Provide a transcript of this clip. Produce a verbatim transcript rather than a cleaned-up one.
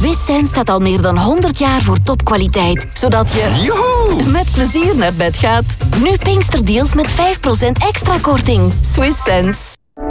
Swiss Sense staat al meer dan honderd jaar voor topkwaliteit, zodat je Joehoe! met plezier naar bed gaat. Nu Pinksterdeals met vijf procent extra korting. Swiss Sense.